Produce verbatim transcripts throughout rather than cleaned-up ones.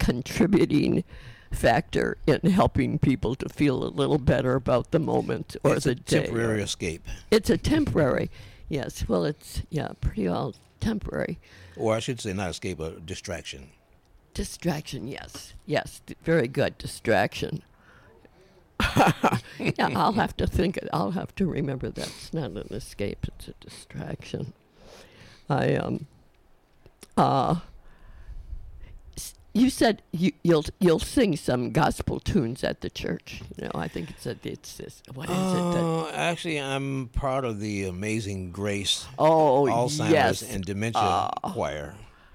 contributing factor in helping people to feel a little better about the moment or it's the a day. temporary escape. It's a temporary, yes. Well, it's, yeah, pretty all temporary. Or I should say not escape, a distraction. Distraction, yes. Yes, d- very good, distraction. Yeah, I'll have to think, it- I'll have to remember that. It's not an escape, it's a distraction. I, um, uh, s- you said you, you'll you'll sing some gospel tunes at the church. You know, I think it's a, it's this, what is it? That, Uh, actually, I'm part of the Amazing Grace oh, Alzheimer's yes. and Dementia Ah. Choir.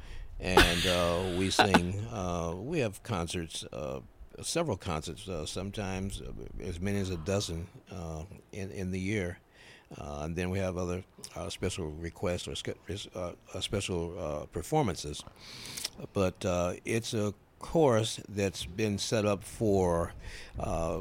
And uh, we sing, uh, we have concerts, uh, several concerts, uh, sometimes uh, as many as a dozen uh, in, in the year. Uh, and then we have other uh, special requests or sca- uh, uh, special uh, performances. But uh, it's a course that's been set up for uh,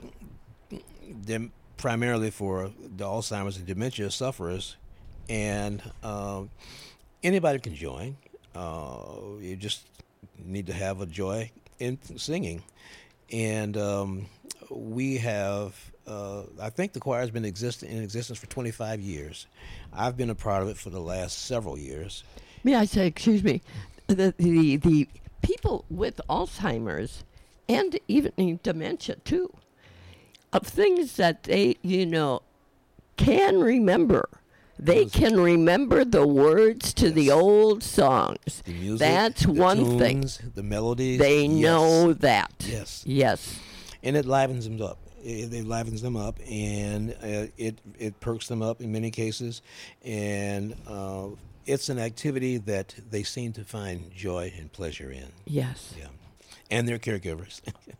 them, primarily for the Alzheimer's and dementia sufferers. And uh, anybody can join. Uh, you just need to have a joy in singing. And um, we have, uh, I think the choir has been exist- in existence for twenty-five years. I've been a part of it for the last several years. May I say, excuse me, the, the, the people with Alzheimer's and even dementia too, of things that they, you know, can remember. They Those- can remember the words to the Yes. old songs. The music, That's the one thing. tunes, the melodies. They yes. know that. Yes. Yes. And it livens them up. It, it livens them up, and uh, it it perks them up in many cases, and uh, it's an activity that they seem to find joy and pleasure in. Yes. Yeah, and their caregivers.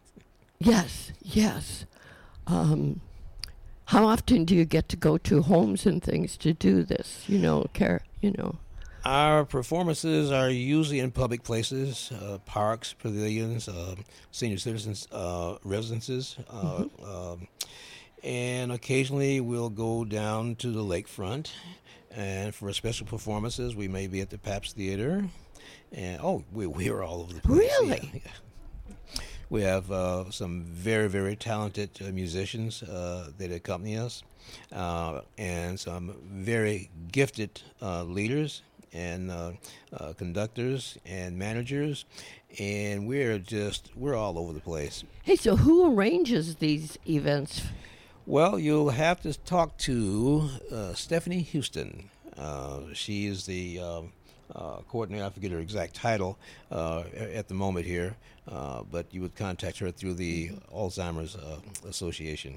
Yes. Yes. Um, how often do you get to go to homes and things to do this? You know, care. You know. Our performances are usually in public places, uh, parks, pavilions, uh, senior citizens' uh, residences, uh, Mm-hmm. um, and occasionally we'll go down to the lakefront. And for special performances, we may be at the Pabst Theater. And oh, we we are all over the place. Really? Yeah, yeah. We have uh, some very, very talented uh, musicians uh, that accompany us, uh, and some very gifted uh, leaders and uh, uh, conductors and managers, and we're just we're all over the place. Hey, so who arranges these events? Well, you'll have to talk to uh, Stephanie Houston. Uh, she is the um, uh, coordinator. I forget her exact title uh, a- at the moment here, uh, but you would contact her through the Alzheimer's uh, Association.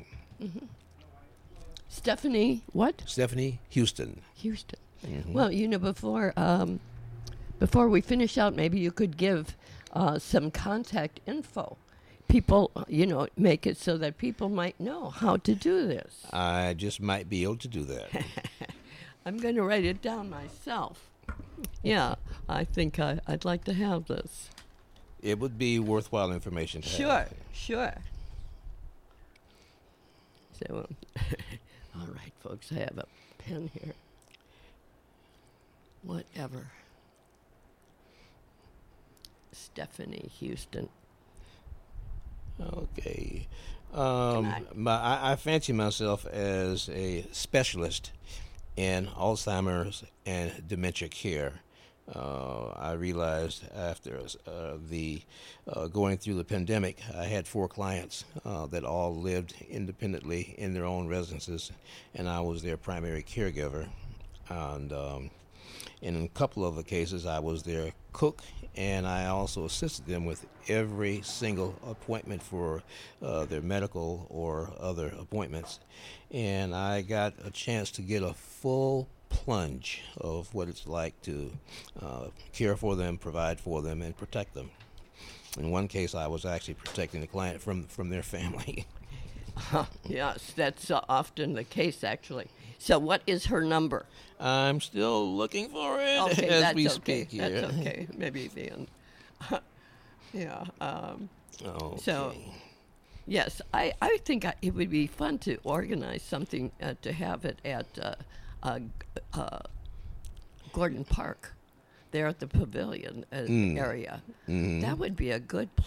Stephanie, what? Stephanie Houston. Houston. Mhm. Well, you know, before um, before we finish out, maybe you could give uh, some contact info. People, uh, you know, make it so that people might know how to do this. I just might be able to do that. I'm going to write it down myself. Yeah, I think I, I'd like to have this. It would be worthwhile information to Sure, have. sure. So, um, all right, folks, I have a pen here. Whatever. Stephanie Houston. Okay. Um, on. my, I, I fancy myself as a specialist in Alzheimer's and dementia care. Uh, I realized after uh, the uh, going through the pandemic, I had four clients uh, that all lived independently in their own residences, and I was their primary caregiver. And um, in a couple of the cases, I was their cook, and I also assisted them with every single appointment for uh, their medical or other appointments. And I got a chance to get a full plunge of what it's like to uh, care for them, provide for them, and protect them. In one case, I was actually protecting the client from, from their family. Yes, that's uh, often the case, actually. So, what is her number? I'm still looking for it Okay, as that's we okay. speak here. That's okay. Maybe the end. Yeah. Um, Okay. So- yes, I, I think I, it would be fun to organize something uh, to have it at uh, uh, uh, Gordon Park, there at the pavilion uh, Mm. area. Mhm. That would be a good